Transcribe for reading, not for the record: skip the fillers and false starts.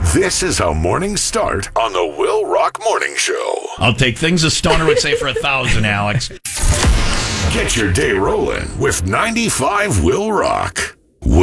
This is how mornings start on the Will Rock Morning Show. I'll take things a stoner would say for 1,000, Alex. Get your day rolling with 95 Will Rock.